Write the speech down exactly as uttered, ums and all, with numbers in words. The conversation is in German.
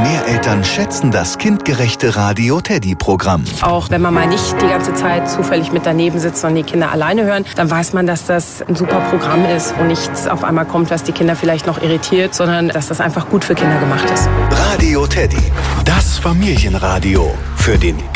mehr Eltern schätzen das kindgerechte Radio Teddy-Programm. Auch wenn man mal nicht die ganze Zeit zufällig mit daneben sitzt und die Kinder alleine hören, dann weiß man, dass das ein super Programm ist, wo nichts auf einmal kommt, was die Kinder vielleicht noch irritiert, sondern dass das einfach gut für Kinder gemacht ist. Radio Teddy, das Familienradio für den